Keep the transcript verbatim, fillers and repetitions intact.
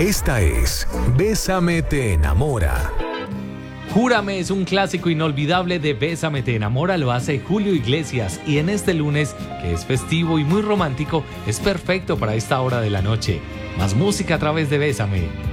Esta es Bésame te enamora. Júrame es un clásico inolvidable de Bésame te enamora, lo hace Julio Iglesias y en este lunes, que es festivo y muy romántico, es perfecto para esta hora de la noche. Más música a través de Bésame.